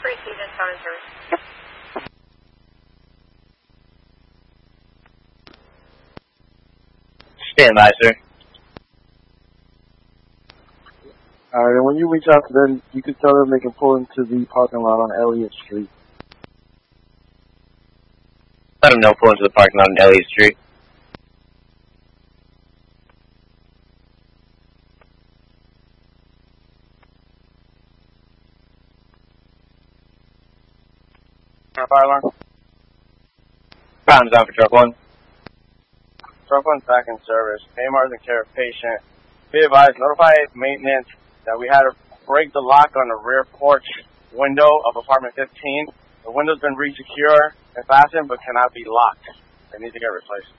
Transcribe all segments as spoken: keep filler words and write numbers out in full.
Received and phone service. Stand by, sir. Alright, and when you reach out to them, you can tell them they can pull into the parking lot on Elliott Street. Let them know pull into the parking lot on Elliott Street. Fire alarm. Problems on for truck one. Truck one's back in service. A M R is in care of patient. Be advised, notify maintenance that we had to break the lock on the rear porch window of apartment fifteen. The window's been re-secure and fastened but cannot be locked. They need to get replaced.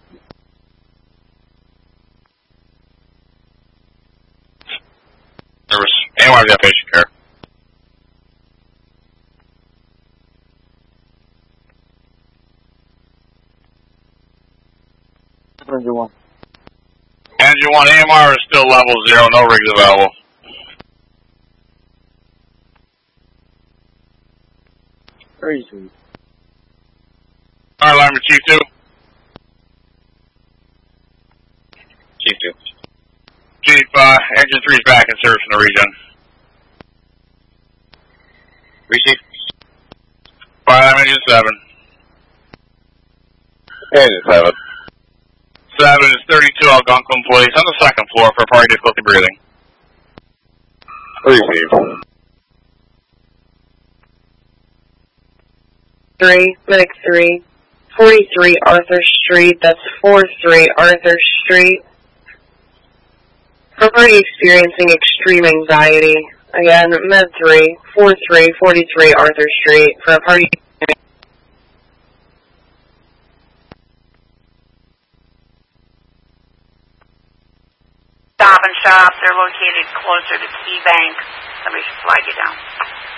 Service. A M R's got patient care. Engine one. Engine one, A M R is still level zero, no rigs available. Crazy. Alright, line with Chief two. Chief two. Chief, uh, engine three's back in service in the region. Receive. Fire line engine seven. Engine seven. Seven is thirty-two Algonquin Place on the second floor for party difficulty breathing. Receive. Three, Medic three, forty-three Arthur Street, that's four three Arthur Street. For party experiencing extreme anxiety, again, Med three, four three, forty-three Arthur Street, for a party. Stop and Shop. They're located closer to Key Bank. Somebody should flag you down.